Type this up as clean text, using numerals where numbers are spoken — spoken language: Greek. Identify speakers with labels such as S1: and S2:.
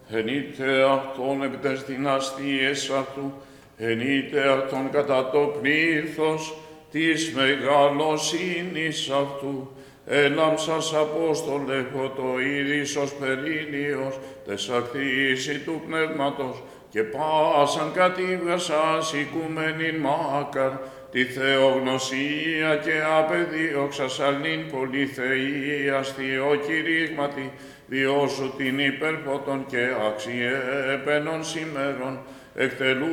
S1: ενείτε αυτόν επί τες δυναστείες αυτού, ενείτε αυτόν κατά το πλήθος της μεγαλοσύνης αυτού, έλαμψας Απόστολε φωτοίδης ως περίλιος, τες ακτήσει του Πνεύματος, και πάσαν κατήβασας οικουμένην μάκαρ, τη θεογνωσία και απεδίωξας αλλήν πολυθεΐας Θεοκηρύγματι, διώσου την υπερφώτων και αξιέπαινων σήμερων, εκτελού